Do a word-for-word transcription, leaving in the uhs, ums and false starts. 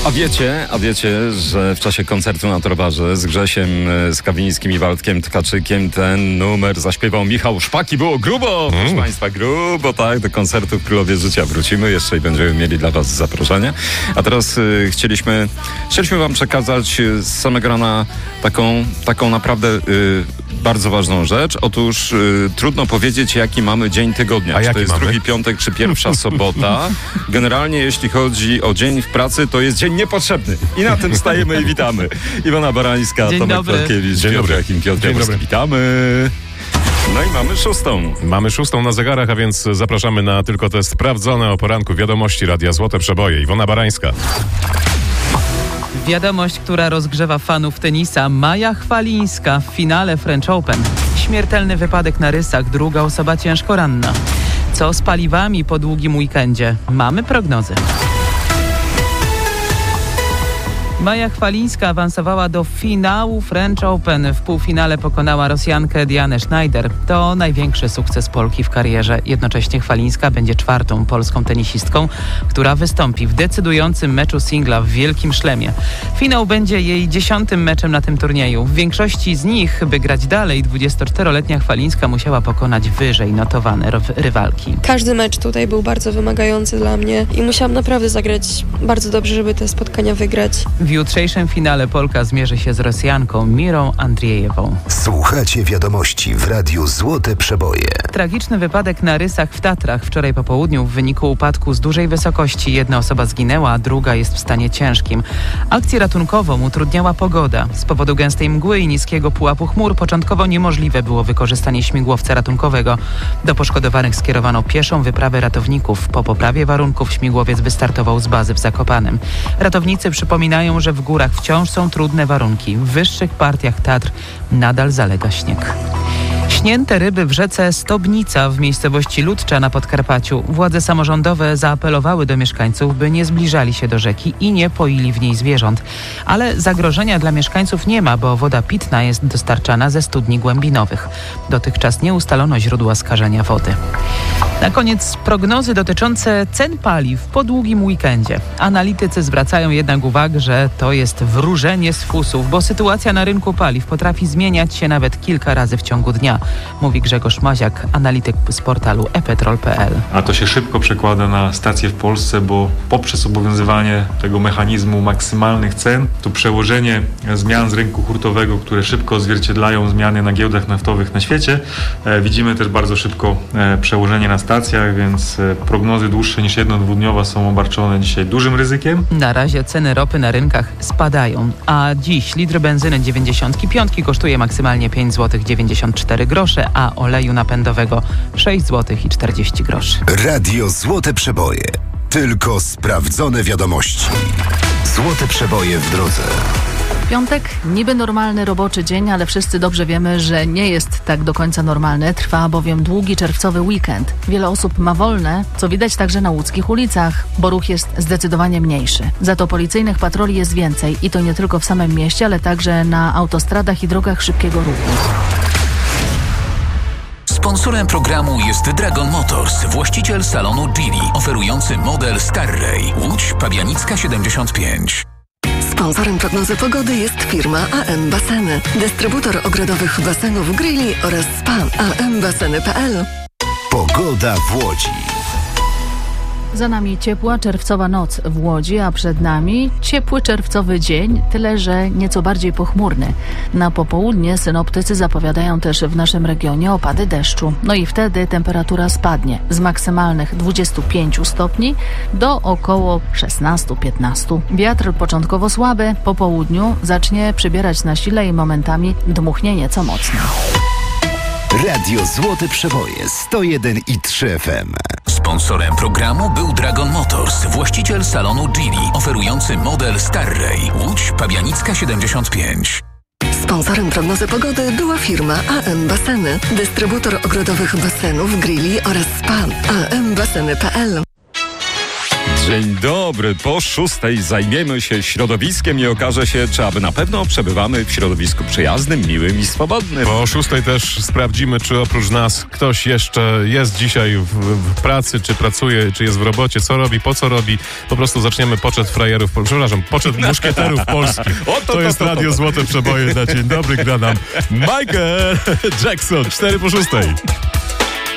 A wiecie, a wiecie, że w czasie koncertu na Torwarze z Grzesiem, z Kawińskim i Waldkiem Tkaczykiem ten numer zaśpiewał Michał Szpak i było grubo, mm. proszę Państwa, grubo, tak, do koncertu w Królowie Życia wrócimy jeszcze i będziemy mieli dla Was zaproszenie. A teraz y, chcieliśmy, chcieliśmy Wam przekazać z samego rana taką, taką naprawdę y, bardzo ważną rzecz. Otóż y, trudno powiedzieć, jaki mamy dzień tygodnia. A czy jaki to jest mamy? drugi piątek, czy pierwsza sobota. Generalnie, jeśli chodzi o dzień w pracy, to jest dzień niepotrzebny. I na tym stajemy i witamy. Iwona Barańska, Dzień Tomek dobry. Plotkiewicz, Dzień Piotr dobry. Jakim, Piotr Dzień Jaworski. dobry. Witamy. No i mamy szóstą. Mamy szóstą na zegarach, a więc zapraszamy na tylko te sprawdzone o poranku wiadomości Radia Złote Przeboje. Iwona Barańska. Wiadomość, która rozgrzewa fanów tenisa. Maja Chwalińska w finale French Open. Śmiertelny wypadek na rysach, druga osoba ciężko ranna. Co z paliwami po długim weekendzie? Mamy prognozy. Maja Chwalińska awansowała do finału French Open. W półfinale pokonała Rosjankę Dianę Schneider. To największy sukces Polki w karierze. Jednocześnie Chwalińska będzie czwartą polską tenisistką, która wystąpi w decydującym meczu singla w Wielkim Szlemie. Finał będzie jej dziesiątym meczem na tym turnieju. W większości z nich, by grać dalej, dwudziestoczteroletnia Chwalińska musiała pokonać wyżej notowane ry- rywalki. Każdy mecz tutaj był bardzo wymagający dla mnie i musiałam naprawdę zagrać bardzo dobrze, żeby te spotkania wygrać. W jutrzejszym finale Polka zmierzy się z Rosjanką Mirą Andrzejewą. Słuchacie wiadomości w Radiu Złote Przeboje. Tragiczny wypadek na Rysach w Tatrach. Wczoraj po południu w wyniku upadku z dużej wysokości jedna osoba zginęła, a druga jest w stanie ciężkim. Akcję ratunkową utrudniała pogoda. Z powodu gęstej mgły i niskiego pułapu chmur początkowo niemożliwe było wykorzystanie śmigłowca ratunkowego. Do poszkodowanych skierowano pieszą wyprawę ratowników. Po poprawie warunków śmigłowiec wystartował z bazy w Zakopanem. Ratownicy przypominają, że w górach wciąż są trudne warunki. W wyższych partiach Tatr nadal zalega śnieg. Śnięte ryby w rzece Stobnica w miejscowości Ludcza na Podkarpaciu. Władze samorządowe zaapelowały do mieszkańców, by nie zbliżali się do rzeki i nie poili w niej zwierząt. Ale zagrożenia dla mieszkańców nie ma, bo woda pitna jest dostarczana ze studni głębinowych. Dotychczas nie ustalono źródła skażenia wody. Na koniec prognozy dotyczące cen paliw po długim weekendzie. Analitycy zwracają jednak uwagę, że to jest wróżenie z fusów, bo sytuacja na rynku paliw potrafi zmieniać się nawet kilka razy w ciągu dnia, mówi Grzegorz Maziak, analityk z portalu e petrol kropka p l. A to się szybko przekłada na stacje w Polsce, bo poprzez obowiązywanie tego mechanizmu maksymalnych cen, to przełożenie zmian z rynku hurtowego, które szybko odzwierciedlają zmiany na giełdach naftowych na świecie, e, widzimy też bardzo szybko e, przełożenie na stacjach, więc e, prognozy dłuższe niż jedno-dwudniowa są obarczone dzisiaj dużym ryzykiem. Na razie ceny ropy na rynkach spadają, a dziś litr benzyny dziewięćdziesiąt pięć kosztuje maksymalnie pięć złotych dziewięćdziesiąt cztery grosze, a oleju napędowego sześć złotych czterdzieści groszy. Radio Złote Przeboje. Tylko sprawdzone wiadomości. Złote Przeboje w drodze. Piątek, niby normalny roboczy dzień, ale wszyscy dobrze wiemy, że nie jest tak do końca normalny. Trwa bowiem długi czerwcowy weekend. Wiele osób ma wolne, co widać także na łódzkich ulicach, bo ruch jest zdecydowanie mniejszy. Za to policyjnych patroli jest więcej i to nie tylko w samym mieście, ale także na autostradach i drogach szybkiego ruchu. Sponsorem programu jest Dragon Motors, właściciel salonu Geely, oferujący model Starray, Łódź, Pabianicka siedemdziesiąt pięć. Sponsorem prognozy pogody jest firma A M Baseny, dystrybutor ogrodowych basenów, grilli oraz spa. a m baseny kropka p l. Pogoda w Łodzi. Za nami ciepła czerwcowa noc w Łodzi, a przed nami ciepły czerwcowy dzień, tyle że nieco bardziej pochmurny. Na popołudnie synoptycy zapowiadają też w naszym regionie opady deszczu. No i wtedy temperatura spadnie z maksymalnych dwudziestu pięciu stopni do około szesnastu piętnastu. Wiatr początkowo słaby, po południu zacznie przybierać na sile i momentami dmuchnie nieco mocno. Radio Złote Przeboje sto jeden i trzy F M. Sponsorem programu był Dragon Motors, właściciel salonu Geely, oferujący model Starray, Łódź, Pabianicka siedemdziesiąt pięć. Sponsorem prognozy pogody była firma A M Baseny, dystrybutor ogrodowych basenów, grilli oraz spa. a m baseny kropka p l. Dzień dobry. Po szóstej zajmiemy się środowiskiem i okaże się, czy aby na pewno przebywamy w środowisku przyjaznym, miłym i swobodnym. Po szóstej też sprawdzimy, czy oprócz nas ktoś jeszcze jest dzisiaj w, w pracy, czy pracuje, czy jest w robocie, co robi, po co robi. Po prostu zaczniemy poczet frajerów, przepraszam, poczet muszkieterów polskich. O, to, to, to jest to, to, Radio to. Złote Przeboje na dzień dobry. Gra nam Michael Jackson. cztery po szóstej.